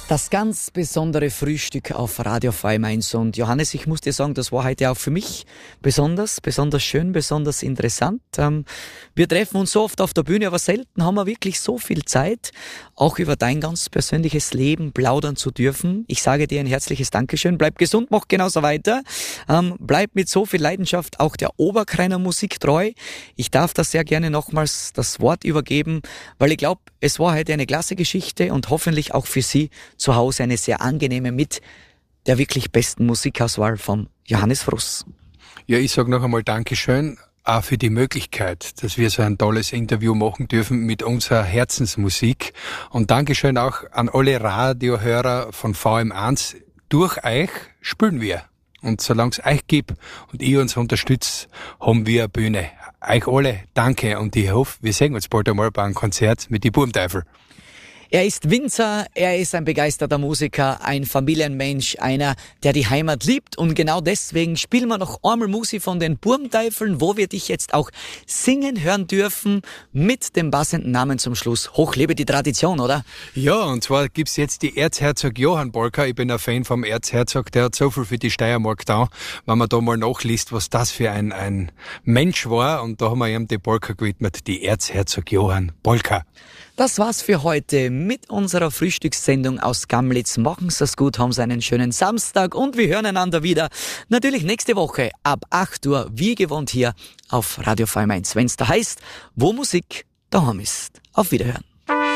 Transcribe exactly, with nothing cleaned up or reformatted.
Das ganz besondere Frühstück auf Radio Frei Mainz. Und Johannes, ich muss dir sagen, das war heute auch für mich besonders, besonders schön, besonders interessant. Ähm, wir treffen uns so oft auf der Bühne, aber selten haben wir wirklich so viel Zeit, auch über dein ganz persönliches Leben plaudern zu dürfen. Ich sage dir ein herzliches Dankeschön. Bleib gesund, mach genauso weiter. Ähm, bleib mit so viel Leidenschaft auch der Oberkreiner Musik treu. Ich darf das sehr gerne nochmals das Wort übergeben, weil ich glaube, es war heute eine klasse Geschichte und hoffentlich auch für Sie zu Hause eine sehr angenehme mit der wirklich besten Musikauswahl vom Johannes Fruss. Ja, ich sage noch einmal Dankeschön, auch für die Möglichkeit, dass wir so ein tolles Interview machen dürfen mit unserer Herzensmusik. Und Dankeschön auch an alle Radiohörer von V M eins. Durch euch spielen wir. Und solange es euch gibt und ihr uns unterstützt, haben wir eine Bühne. Euch alle danke und ich hoffe, wir sehen uns bald einmal bei einem Konzert mit die Burmteufel. Er ist Winzer, er ist ein begeisterter Musiker, ein Familienmensch, einer, der die Heimat liebt. Und genau deswegen spielen wir noch einmal Musik von den Burmteufeln, wo wir dich jetzt auch singen hören dürfen, mit dem passenden Namen zum Schluss. Hoch lebe die Tradition, oder? Ja, und zwar gibt's jetzt die Erzherzog Johann Polka. Ich bin ein Fan vom Erzherzog, der hat so viel für die Steiermark da. Wenn man da mal nachliest, was das für ein, ein Mensch war, und da haben wir ihm die Polka gewidmet, die Erzherzog Johann Polka. Das war's für heute mit unserer Frühstückssendung aus Gamlitz. Machen Sie es gut, haben Sie einen schönen Samstag und wir hören einander wieder. Natürlich nächste Woche ab acht Uhr, wie gewohnt hier auf Radio Frei Mainz. Wenn's da heißt, wo Musik daheim ist. Auf Wiederhören.